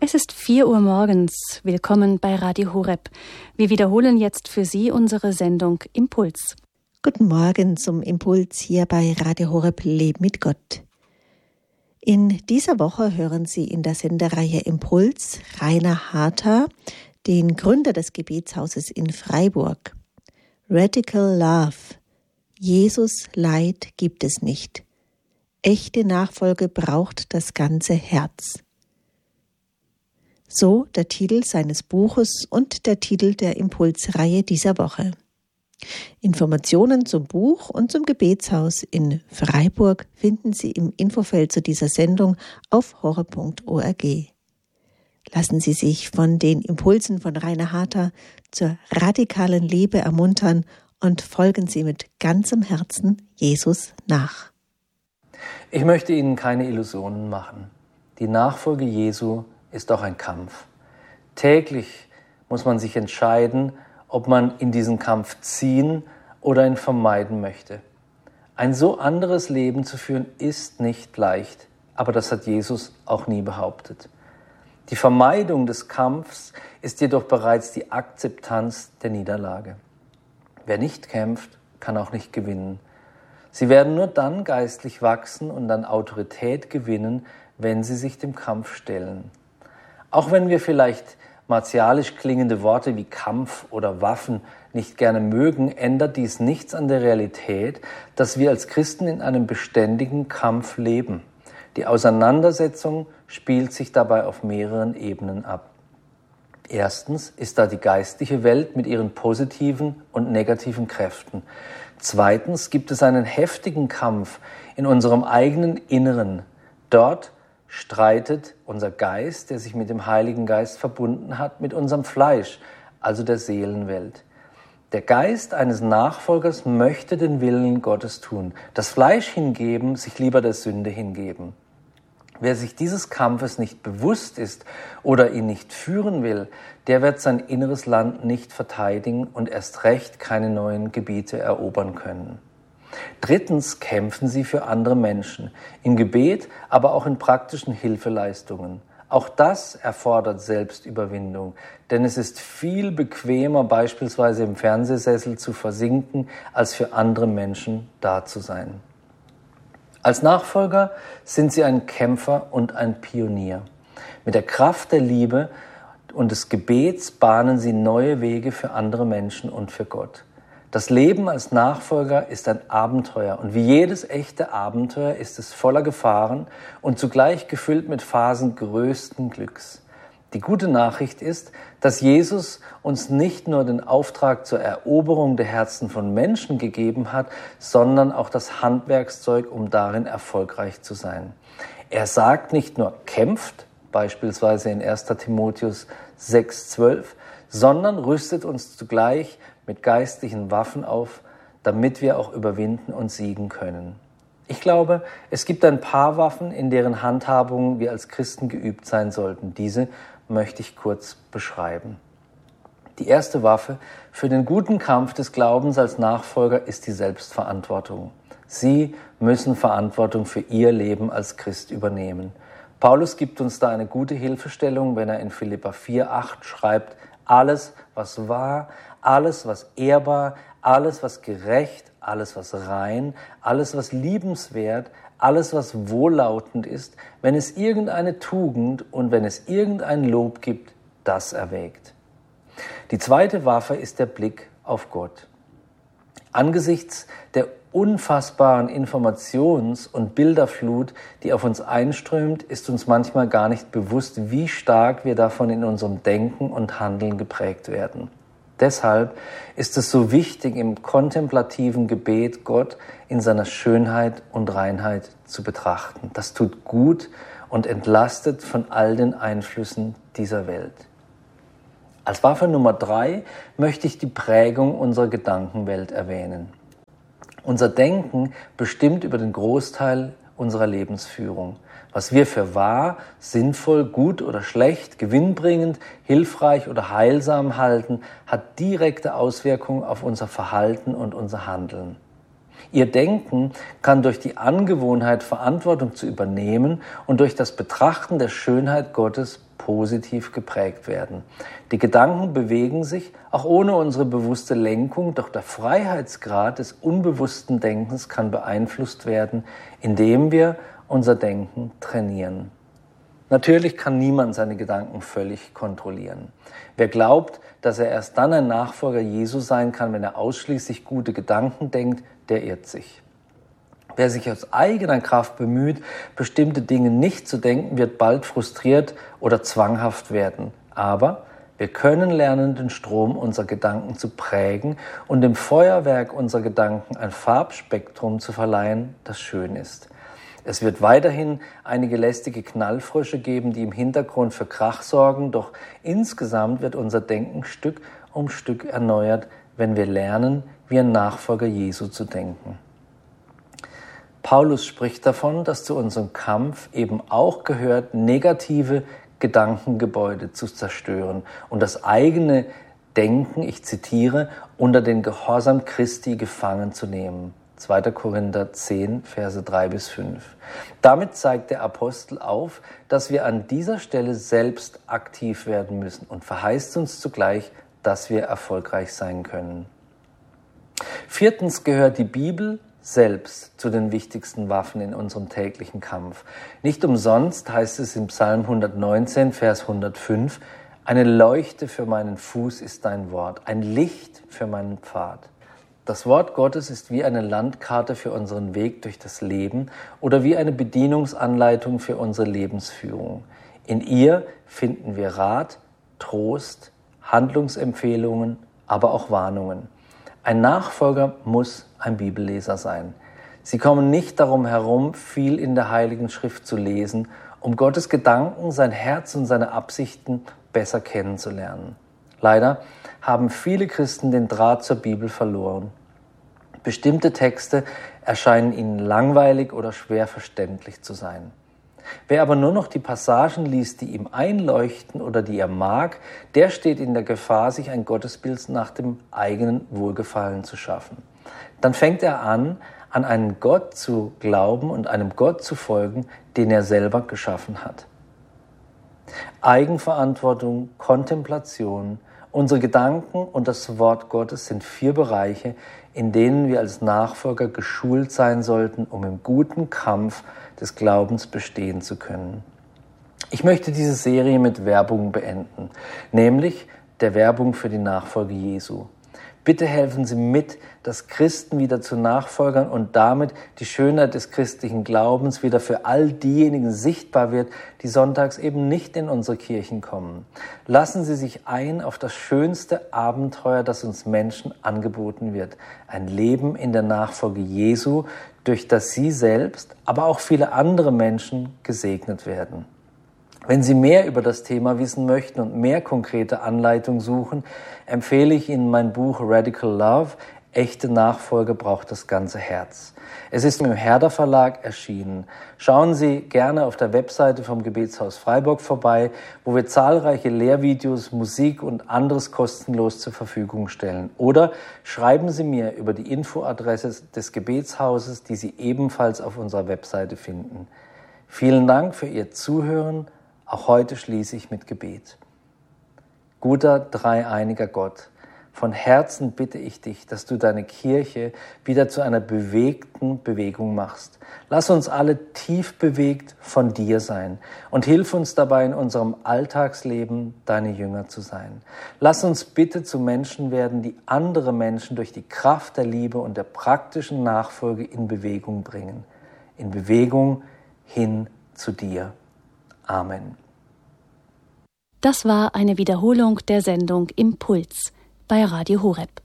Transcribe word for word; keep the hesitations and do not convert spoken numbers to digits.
Es ist vier Uhr morgens. Willkommen bei Radio Horeb. Wir wiederholen jetzt für Sie unsere Sendung Impuls. Guten Morgen zum Impuls hier bei Radio Horeb Leben mit Gott. In dieser Woche hören Sie in der Sendereihe Impuls Rainer Harter, den Gründer des Gebetshauses in Freiburg. Radical Love. Jesus Leid gibt es nicht. Echte Nachfolge braucht das ganze Herz. So der Titel seines Buches und der Titel der Impulsreihe dieser Woche. Informationen zum Buch und zum Gebetshaus in Freiburg finden Sie im Infofeld zu dieser Sendung auf horeb punkt org. Lassen Sie sich von den Impulsen von Rainer Harter zur radikalen Liebe ermuntern und folgen Sie mit ganzem Herzen Jesus nach. Ich möchte Ihnen keine Illusionen machen. Die Nachfolge Jesu ist auch ein Kampf. Täglich muss man sich entscheiden, ob man in diesen Kampf ziehen oder ihn vermeiden möchte. Ein so anderes Leben zu führen ist nicht leicht, aber das hat Jesus auch nie behauptet. Die Vermeidung des Kampfs ist jedoch bereits die Akzeptanz der Niederlage. Wer nicht kämpft, kann auch nicht gewinnen. Sie werden nur dann geistlich wachsen und an Autorität gewinnen, wenn sie sich dem Kampf stellen. Auch wenn wir vielleicht martialisch klingende Worte wie Kampf oder Waffen nicht gerne mögen, ändert dies nichts an der Realität, dass wir als Christen in einem beständigen Kampf leben. Die Auseinandersetzung spielt sich dabei auf mehreren Ebenen ab. Erstens ist da die geistliche Welt mit ihren positiven und negativen Kräften. Zweitens gibt es einen heftigen Kampf in unserem eigenen Inneren. Dort streitet unser Geist, der sich mit dem Heiligen Geist verbunden hat, mit unserem Fleisch, also der Seelenwelt. Der Geist eines Nachfolgers möchte den Willen Gottes tun, das Fleisch hingeben, sich lieber der Sünde hingeben. Wer sich dieses Kampfes nicht bewusst ist oder ihn nicht führen will, der wird sein inneres Land nicht verteidigen und erst recht keine neuen Gebiete erobern können. Drittens kämpfen sie für andere Menschen, im Gebet, aber auch in praktischen Hilfeleistungen. Auch das erfordert Selbstüberwindung, denn es ist viel bequemer, beispielsweise im Fernsehsessel zu versinken, als für andere Menschen da zu sein. Als Nachfolger sind sie ein Kämpfer und ein Pionier. Mit der Kraft der Liebe und des Gebets bahnen sie neue Wege für andere Menschen und für Gott. Das Leben als Nachfolger ist ein Abenteuer und wie jedes echte Abenteuer ist es voller Gefahren und zugleich gefüllt mit Phasen größten Glücks. Die gute Nachricht ist, dass Jesus uns nicht nur den Auftrag zur Eroberung der Herzen von Menschen gegeben hat, sondern auch das Handwerkszeug, um darin erfolgreich zu sein. Er sagt nicht nur kämpft, beispielsweise in erster Timotheus sechs zwölf, sondern rüstet uns zugleich mit geistlichen Waffen auf, damit wir auch überwinden und siegen können. Ich glaube, es gibt ein paar Waffen, in deren Handhabung wir als Christen geübt sein sollten. Diese möchte ich kurz beschreiben. Die erste Waffe für den guten Kampf des Glaubens als Nachfolger ist die Selbstverantwortung. Sie müssen Verantwortung für ihr Leben als Christ übernehmen. Paulus gibt uns da eine gute Hilfestellung, wenn er in Philipper vier acht schreibt, alles, was wahr, alles, was ehrbar, alles, was gerecht, alles, was rein, alles, was liebenswert, alles, was wohllautend ist, wenn es irgendeine Tugend und wenn es irgendein Lob gibt, das erwägt. Die zweite Waffe ist der Blick auf Gott. Angesichts der unfassbaren Informations- und Bilderflut, die auf uns einströmt, ist uns manchmal gar nicht bewusst, wie stark wir davon in unserem Denken und Handeln geprägt werden. Deshalb ist es so wichtig, im kontemplativen Gebet Gott in seiner Schönheit und Reinheit zu betrachten. Das tut gut und entlastet von all den Einflüssen dieser Welt. Als Waffe Nummer drei möchte ich die Prägung unserer Gedankenwelt erwähnen. Unser Denken bestimmt über den Großteil unserer Lebensführung. Was wir für wahr, sinnvoll, gut oder schlecht, gewinnbringend, hilfreich oder heilsam halten, hat direkte Auswirkungen auf unser Verhalten und unser Handeln. Ihr Denken kann durch die Angewohnheit, Verantwortung zu übernehmen und durch das Betrachten der Schönheit Gottes positiv geprägt werden. Die Gedanken bewegen sich auch ohne unsere bewusste Lenkung, doch der Freiheitsgrad des unbewussten Denkens kann beeinflusst werden, indem wir unser Denken trainieren. Natürlich kann niemand seine Gedanken völlig kontrollieren. Wer glaubt, dass er erst dann ein Nachfolger Jesu sein kann, wenn er ausschließlich gute Gedanken denkt, der irrt sich. Wer sich aus eigener Kraft bemüht, bestimmte Dinge nicht zu denken, wird bald frustriert oder zwanghaft werden. Aber wir können lernen, den Strom unserer Gedanken zu prägen und dem Feuerwerk unserer Gedanken ein Farbspektrum zu verleihen, das schön ist. Es wird weiterhin einige lästige Knallfrösche geben, die im Hintergrund für Krach sorgen, doch insgesamt wird unser Denken Stück um Stück erneuert, wenn wir lernen, wie ein Nachfolger Jesu zu denken. Paulus spricht davon, dass zu unserem Kampf eben auch gehört, negative Gedankengebäude zu zerstören und das eigene Denken, ich zitiere, unter den Gehorsam Christi gefangen zu nehmen. zweiter Korinther zehn, Verse drei bis fünf. Damit zeigt der Apostel auf, dass wir an dieser Stelle selbst aktiv werden müssen und verheißt uns zugleich, dass wir erfolgreich sein können. Viertens gehört die Bibel selbst zu den wichtigsten Waffen in unserem täglichen Kampf. Nicht umsonst heißt es im Psalm hundertneunzehn, Vers hundertfünf, eine Leuchte für meinen Fuß ist dein Wort, ein Licht für meinen Pfad. Das Wort Gottes ist wie eine Landkarte für unseren Weg durch das Leben oder wie eine Bedienungsanleitung für unsere Lebensführung. In ihr finden wir Rat, Trost, Handlungsempfehlungen, aber auch Warnungen. Ein Nachfolger muss ein Bibelleser sein. Sie kommen nicht darum herum, viel in der Heiligen Schrift zu lesen, um Gottes Gedanken, sein Herz und seine Absichten besser kennenzulernen. Leider haben viele Christen den Draht zur Bibel verloren. Bestimmte Texte erscheinen ihnen langweilig oder schwer verständlich zu sein. Wer aber nur noch die Passagen liest, die ihm einleuchten oder die er mag, der steht in der Gefahr, sich ein Gottesbild nach dem eigenen Wohlgefallen zu schaffen. Dann fängt er an, an einen Gott zu glauben und einem Gott zu folgen, den er selber geschaffen hat. Eigenverantwortung, Kontemplation, unsere Gedanken und das Wort Gottes sind vier Bereiche, in denen wir als Nachfolger geschult sein sollten, um im guten Kampf des Glaubens bestehen zu können. Ich möchte diese Serie mit Werbung beenden, nämlich der Werbung für die Nachfolge Jesu. Bitte helfen Sie mit, dass Christen wieder zu Nachfolgern und damit die Schönheit des christlichen Glaubens wieder für all diejenigen sichtbar wird, die sonntags eben nicht in unsere Kirchen kommen. Lassen Sie sich ein auf das schönste Abenteuer, das uns Menschen angeboten wird. Ein Leben in der Nachfolge Jesu, durch das Sie selbst, aber auch viele andere Menschen gesegnet werden. Wenn Sie mehr über das Thema wissen möchten und mehr konkrete Anleitungen suchen, empfehle ich Ihnen mein Buch Radical Love. Echte Nachfolge braucht das ganze Herz. Es ist im Herder Verlag erschienen. Schauen Sie gerne auf der Webseite vom Gebetshaus Freiburg vorbei, wo wir zahlreiche Lehrvideos, Musik und anderes kostenlos zur Verfügung stellen. Oder schreiben Sie mir über die Infoadresse des Gebetshauses, die Sie ebenfalls auf unserer Webseite finden. Vielen Dank für Ihr Zuhören. Auch heute schließe ich mit Gebet. Guter, dreieiniger Gott, von Herzen bitte ich dich, dass du deine Kirche wieder zu einer bewegten Bewegung machst. Lass uns alle tief bewegt von dir sein und hilf uns dabei, in unserem Alltagsleben deine Jünger zu sein. Lass uns bitte zu Menschen werden, die andere Menschen durch die Kraft der Liebe und der praktischen Nachfolge in Bewegung bringen. In Bewegung hin zu dir. Amen. Das war eine Wiederholung der Sendung Impuls bei Radio Horeb.